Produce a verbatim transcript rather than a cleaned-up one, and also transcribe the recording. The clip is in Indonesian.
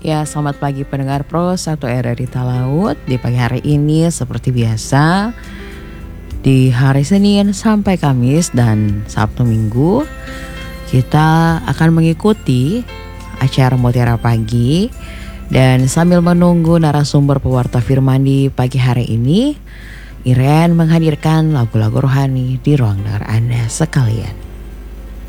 Ya, selamat pagi pendengar Pro satu R R I Talaut. Di pagi hari ini seperti biasa, di hari Senin sampai Kamis dan Sabtu Minggu, kita akan mengikuti acara Mutiara Pagi. Dan sambil menunggu narasumber pewarta firman di pagi hari ini, Iren menghadirkan lagu-lagu rohani di ruang dengar Anda sekalian.